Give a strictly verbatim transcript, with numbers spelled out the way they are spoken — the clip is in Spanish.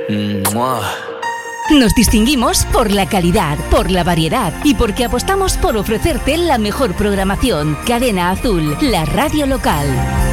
¡Mua! Nos distinguimos por la calidad, por la variedad y porque apostamos por ofrecerte la mejor programación. Cadena Azul, la radio local.